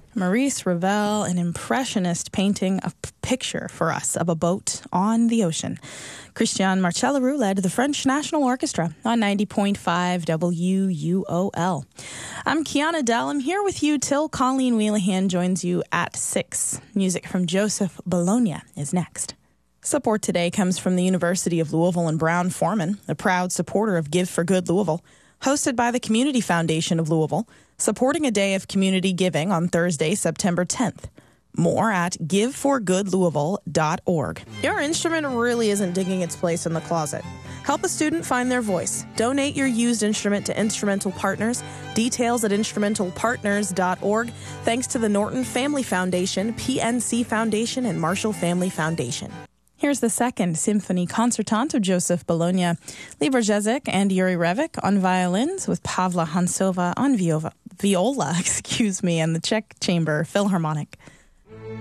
Maurice Ravel, an impressionist painting a picture for us of a boat on the ocean. Christian Marcelleroux led the French National Orchestra on 90.5 WUOL. I'm Kiana Dell. I'm here with you till Colleen Wheelahan joins you at 6. Music from Joseph Bologna is next. Support today comes from the University of Louisville and Brown-Forman, a proud supporter of Give for Good Louisville. Hosted by the Community Foundation of Louisville, supporting a day of community giving on Thursday, September 10th. More at giveforgoodlouisville.org. Your instrument really isn't digging its place in the closet. Help a student find their voice. Donate your used instrument to Instrumental Partners. Details at instrumentalpartners.org. Thanks to the Norton Family Foundation, PNC Foundation, and Marshall Family Foundation. Here's the second symphony concertant of Joseph Bologna. Libor Jezik and Yuri Revik on violins with Pavla Hansova on viola, and the Czech Chamber Philharmonic.